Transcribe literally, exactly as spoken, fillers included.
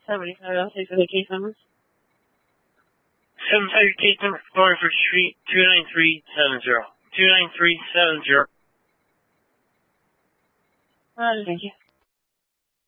seventy-five, I'll take for the case number. seven five case number, Barnford Street, two nine three seven zero. two nine three seven zero. Alright, thank you.